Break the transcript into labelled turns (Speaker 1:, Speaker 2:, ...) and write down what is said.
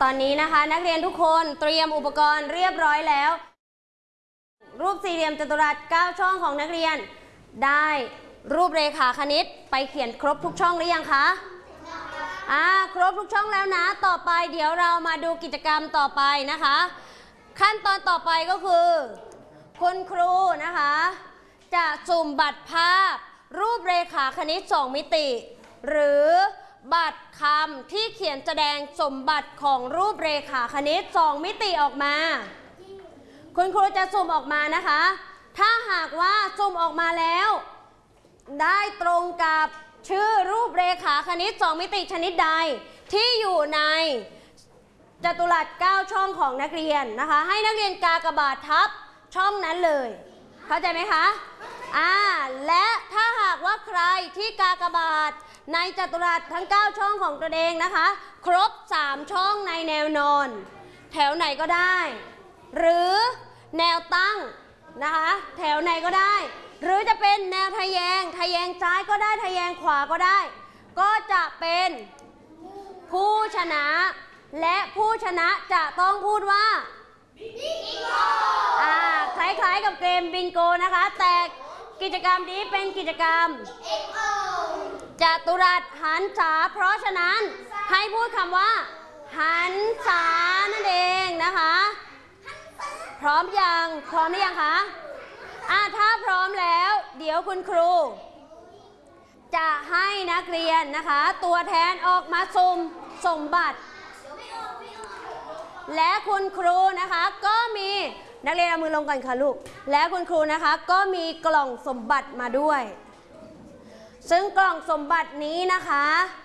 Speaker 1: ตอนนี้นะคะนักเรียนทุกคนเตรียมอุปกรณ์เรียบร้อยแล้วรูปสี่เหลี่ยมจัตุรัส9ช่องของนักเรียนได้รูปเรขาคณิตไปเขียนครบทุกช่องหรือยังคะครบทุกช่องแล้วนะต่อไปเดี๋ยวเรามาดูกิจกรรมต่อไปนะคะขั้นตอนต่อไปก็คือคุณครูนะคะจะสุ่มบัตรภาพรูปเรขาคณิต2มิติหรือบัตรคำที่เขียนแสดงสมบัติของรูปเรขาคณิต2มิติออกมาคุณครูจะสุ่มออกมานะคะถ้าหากว่าสุ่มออกมาแล้วได้ตรงกับชื่อรูปเรขาคณิต2มิติชนิดใดที่อยู่ในจัตุรัส9ช่องของนักเรียนนะคะให้นักเรียนกากบาททับช่องนั้นเลยเข้าใจไหมคะและถ้าหากว่าใครที่กากบาทในจัตุรัสทั้ง9ช่องของตัวเองนะคะครบ3ช่องในแนวนอนแถวไหนก็ได้หรือแนวตั้งนะคะแถวไหนก็ได้หรือจะเป็นแนวทะแยงซ้ายก็ได้ทะแยงขวาก็ได้ก็จะเป็นผู้ชนะและผู้ชนะจะต้องพูดว่าบิงโกคล้ายๆกับเกมบิงโกนะคะแต่กิจกรรมนี้เป็นกิจกรรมจัตุรัสหันษาเพราะฉะนั้นให้พูดคำว่าหันษานั่นเองนะคะพร้อมหรือยังคะถ้าพร้อมแล้วเดี๋ยวคุณครูจะให้นักเรียนนะคะตัวแทนออกมาสุ่มสมบัติและคุณครูนะคะก็มีนักเรียนเอามือลงก่อนค่ะลูกและคุณครูนะคะก็มีกล่องสมบัติมาด้วยซึ่งกล่องสมบัตินี้นะคะ